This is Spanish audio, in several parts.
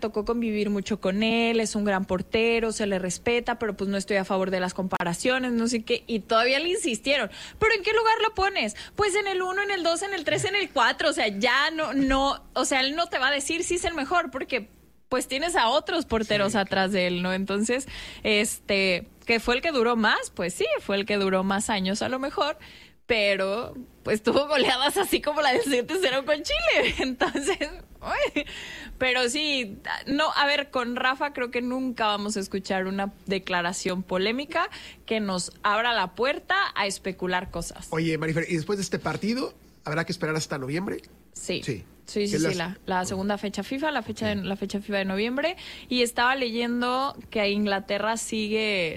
tocó convivir mucho con él, es un gran portero, se le respeta, pero pues no estoy a favor de las comparaciones, no sé qué, y todavía le insistieron. ¿Pero en qué lugar lo pones? Pues en el 1, en el 2, en el 3, en el 4, o sea, ya no, o sea, él no te va a decir si es el mejor, porque pues tienes a otros porteros atrás de él, ¿no? Entonces, ¿que fue el que duró más? Pues sí, fue el que duró más años a lo mejor, pero pues tuvo goleadas así como la del 7-0 con Chile. Entonces, uy, pero sí, no, a ver, con Rafa creo que nunca vamos a escuchar una declaración polémica que nos abra la puerta a especular cosas. Oye, Marifer, ¿y después de este partido habrá que esperar hasta noviembre? Sí. La segunda fecha FIFA, la fecha FIFA de noviembre. Y estaba leyendo que a Inglaterra sigue,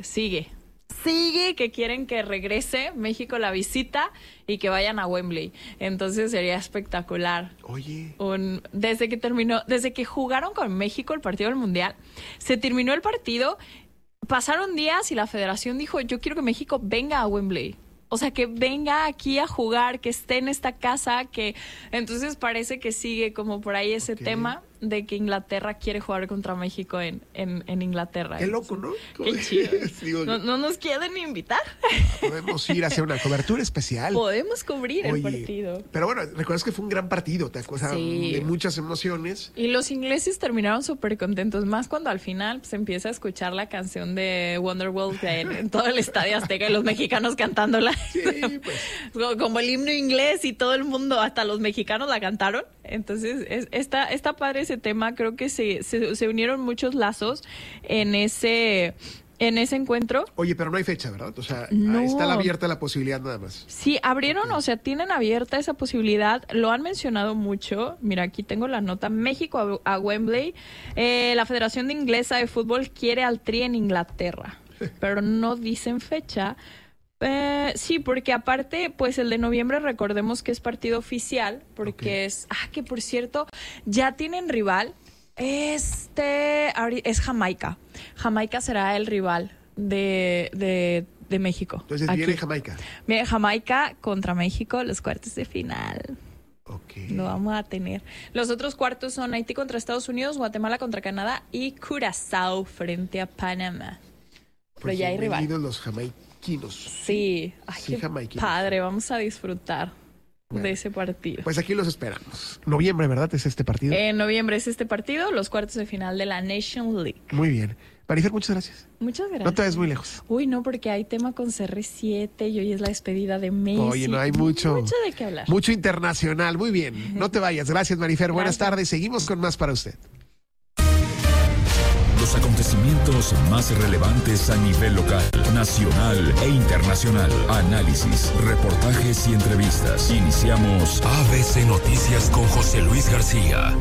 que quieren que regrese México la visita y que vayan a Wembley. Entonces sería espectacular. Oye. Desde que jugaron con México el partido del Mundial, se terminó el partido, pasaron días y la federación dijo, yo quiero que México venga a Wembley. O sea, que venga aquí a jugar, que esté en esta casa, que entonces parece que sigue como por ahí ese tema de que Inglaterra quiere jugar contra México en Inglaterra. Qué loco, ¿no? Qué chido. No nos quieren invitar. Podemos ir a hacer una cobertura especial. Podemos cubrir el partido. Pero bueno, recuerdas que fue un gran partido, ¿te acuerdas? De muchas emociones. Y los ingleses terminaron súper contentos, más cuando al final se empieza a escuchar la canción de Wonderwall en todo el Estadio Azteca y los mexicanos cantándola. Sí, pues. Como el himno inglés y todo el mundo, hasta los mexicanos la cantaron. Entonces, está padre ese tema. Creo que se unieron muchos lazos en ese encuentro. Oye, pero no hay fecha, ¿verdad? O sea, no. Está abierta la posibilidad nada más. Sí, abrieron, o sea, tienen abierta esa posibilidad. Lo han mencionado mucho. Mira, aquí tengo la nota. México a Wembley. La Federación Inglesa de Fútbol quiere al Tri en Inglaterra, pero no dicen fecha. Sí, porque aparte, pues el de noviembre recordemos que es partido oficial, porque es que por cierto, ya tienen rival, es Jamaica. Jamaica será el rival de México. Entonces viene Jamaica. Viene Jamaica contra México, los cuartos de final. Lo vamos a tener. Los otros cuartos son Haití contra Estados Unidos, Guatemala contra Canadá y Curazao frente a Panamá. Pero ya hay rival. Los jamaicanos. Sí, qué padre, vamos a disfrutar de ese partido. Pues aquí los esperamos. Noviembre, ¿verdad? ¿Es este partido? En noviembre es este partido, los cuartos de final de la Nation League. Muy bien. Marifer, muchas gracias. Muchas gracias. No te vayas muy lejos. Uy, no, porque hay tema con CR7 y hoy es la despedida de Messi. Oye, no hay mucho de qué hablar. Mucho internacional, muy bien. No te vayas. Gracias, Marifer. Buenas tardes. Seguimos con más para usted. Los acontecimientos más relevantes a nivel local, nacional e internacional. Análisis, reportajes y entrevistas. Iniciamos ABC Noticias con José Luis García.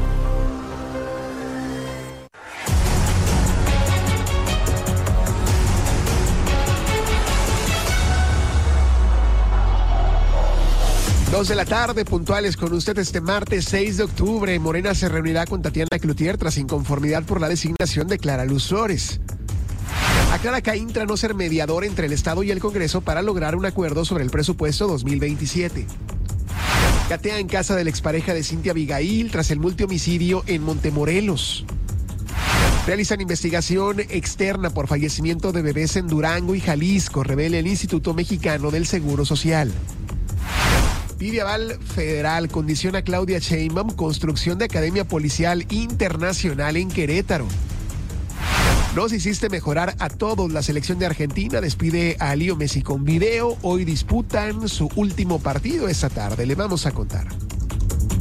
Dos de la tarde, puntuales con usted este martes 6 de octubre. Morena se reunirá con Tatiana Cloutier tras inconformidad por la designación de Clara Luz Flores. Aclara CAINTRA no ser mediador entre el Estado y el Congreso para lograr un acuerdo sobre el presupuesto 2027. Catea en casa de la expareja de Cintia Abigail tras el multihomicidio en Montemorelos. Realizan investigación externa por fallecimiento de bebés en Durango y Jalisco, revela el Instituto Mexicano del Seguro Social. Pide aval federal, condiciona a Claudia Sheinbaum construcción de Academia Policial Internacional en Querétaro. Nos hiciste mejorar a todos. La selección de Argentina despide a Leo Messi con video. Hoy disputan su último partido esta tarde. Le vamos a contar.